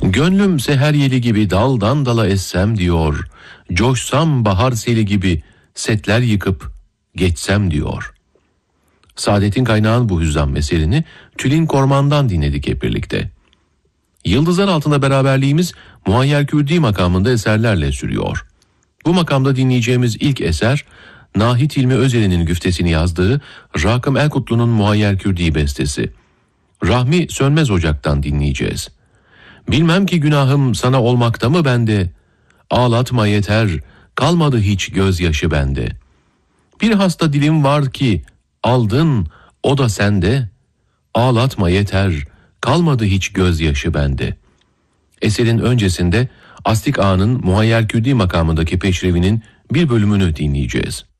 Gönlüm seher yeli gibi daldan dala essem diyor. Coşsam bahar seli gibi setler yıkıp geçsem diyor. Saadetin Kaynağın bu hüzzam meselini Tülin Korman'dan dinledik hep birlikte. Yıldızlar Altında beraberliğimiz Muayyer Kürdi makamında eserlerle sürüyor. Bu makamda dinleyeceğimiz ilk eser, Nahit Hilmi Özel'in güftesini yazdığı Rakım Elkutlu'nun Muayyer Kürdi bestesi. Rahmi Sönmez Ocak'tan dinleyeceğiz. Bilmem ki günahım sana olmakta mı bende? Ağlatma yeter, kalmadı hiç gözyaşı bende. Bir hasta dilim var ki aldın, o da sende. Ağlatma yeter, kalmadı hiç gözyaşı bende. Eserin öncesinde Astik Ağa'nın Muayyer Kürdi makamındaki peşrevinin bir bölümünü dinleyeceğiz.